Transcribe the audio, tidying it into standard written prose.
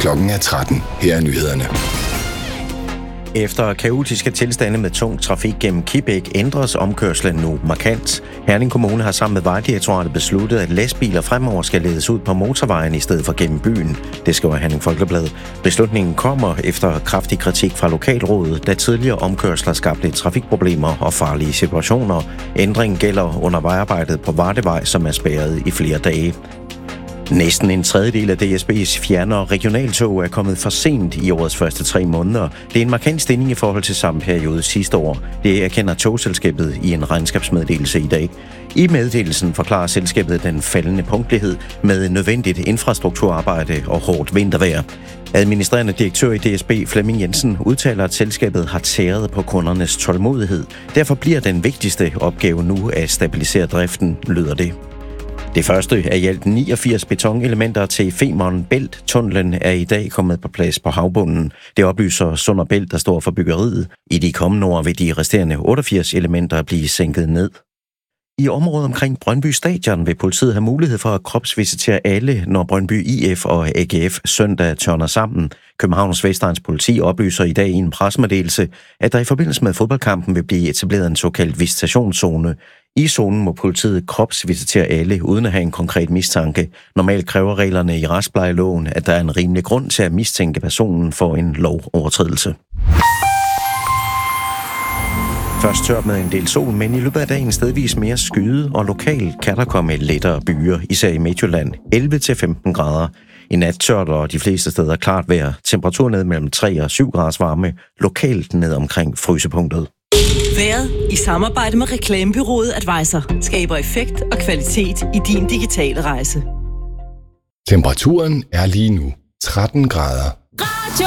Klokken er 13. Her er nyhederne. Efter kaotiske tilstande med tung trafik gennem Kibæk ændres omkørslen nu markant. Herning Kommune har sammen med Vejdirektoratet besluttet, at lastbiler fremover skal ledes ud på motorvejen i stedet for gennem byen. Det skriver Herning Folkeblad. Beslutningen kommer efter kraftig kritik fra lokalrådet, da tidligere omkørsler skabte trafikproblemer og farlige situationer. Ændringen gælder under vejarbejdet på Vardevej, som er spærret i flere dage. Næsten en tredjedel af DSB's fjerne- og regionaltog er kommet for sent i årets første 3 måneder. Det er en markant stigning i forhold til samme periode sidste år. Det erkender togselskabet i en regnskabsmeddelelse i dag. I meddelelsen forklarer selskabet den faldende punktlighed med nødvendigt infrastrukturarbejde og hårdt vintervejr. Administrerende direktør i DSB, Flemming Jensen, udtaler, at selskabet har tæret på kundernes tålmodighed. Derfor bliver den vigtigste opgave nu at stabilisere driften, lyder det. Det første af i alt 89 betonelementer til Femern Bælt-tunnelen er i dag kommet på plads på havbunden. Det oplyser Sund & Bælt, der står for byggeriet. I de kommende år vil de resterende 88 elementer blive sænket ned. I området omkring Brøndby Stadion vil politiet have mulighed for at kropsvisitere alle, når Brøndby IF og AGF søndag tørner sammen. Københavns Vestegns politi oplyser i dag i en pressemeddelelse, at der i forbindelse med fodboldkampen vil blive etableret en såkaldt visitationszone. I zonen må politiet kropsvisitere alle, uden at have en konkret mistanke. Normalt kræver reglerne i retsplejeloven, at der er en rimelig grund til at mistænke personen for en lovovertrædelse. Først tørt med en del sol, men i løbet af dagen stedvis mere skyde, og lokalt kan der komme lettere byer, især i Midtjylland, 11-15 grader. I nat tørt og de fleste steder klart vejr. Temperatur ned mellem 3 og 7 graders varme, lokalt ned omkring frysepunktet. Været i samarbejde med reklamebureauet Advisor skaber effekt og kvalitet i din digitale rejse. Temperaturen er lige nu 13 grader.